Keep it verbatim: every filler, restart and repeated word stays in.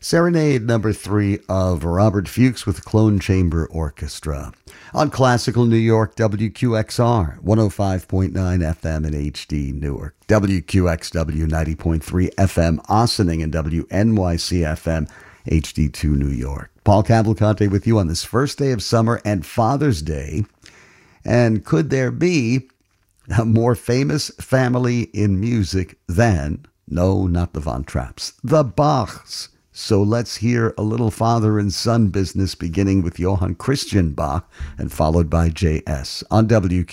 Serenade number three of Robert Fuchs with Clone Chamber Orchestra. On Classical New York, W Q X R, one oh five point nine F M in H D Newark, W Q X W ninety point three F M Ossining, and W N Y C F M H D two New York. Paul Cavalcante with you on this first day of summer and Father's Day. And could there be a more famous family in music than, no, not the Von Trapps, the Bachs? So let's hear a little father and son business beginning with Johann Christian Bach and followed by J S on W Q.